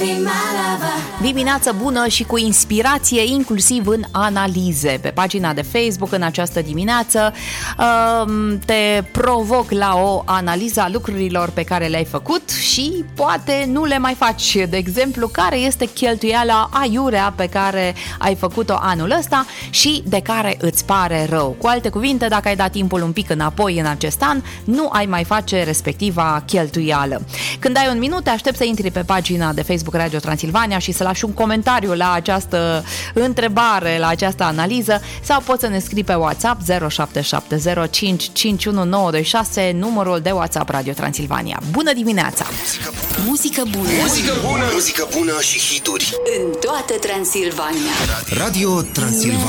Dimineață bună și cu inspirație inclusiv în analize. Pe pagina de Facebook în această dimineață te provoc la o analiză a lucrurilor pe care le-ai făcut și poate nu le mai faci. De exemplu, care este cheltuiala aiurea pe care ai făcut-o anul ăsta și de care îți pare rău. Cu alte cuvinte, dacă ai dat timpul un pic înapoi în acest an, nu ai mai face respectiva cheltuială. Când ai un minut, te aștept să intri pe pagina de Facebook Radio Transilvania și să lași un comentariu la această întrebare, la această analiză, sau poți să ne scrii pe WhatsApp 0770551926, numărul de WhatsApp Radio Transilvania. Bună dimineața! Muzică bună! Muzică bună! Muzică bună și hituri în toată Transilvania. Radio Transilvania.